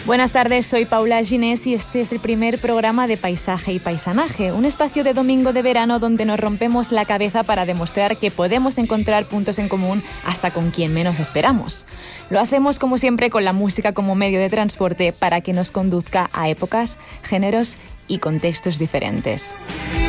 Buenas tardes, soy Paula Ginés y este es el primer programa de Paisaje y Paisanaje, un espacio de domingo de verano donde nos rompemos la cabeza para demostrar que podemos encontrar puntos en común hasta con quien menos esperamos. Lo hacemos como siempre con la música como medio de transporte para que nos conduzca a épocas, géneros y contextos diferentes.